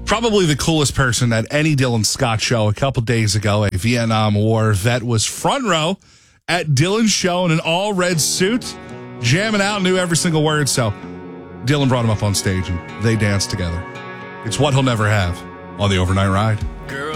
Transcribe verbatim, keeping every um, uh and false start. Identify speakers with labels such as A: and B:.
A: Probably the coolest person at any Dylan Scott show. A couple days ago, a Vietnam War vet was front row at Dylan's show in an all-red suit, jamming out, knew every single word. So Dylan brought him up on stage, and they danced together. It's what he'll never have on the Overnight Ride.
B: Girl.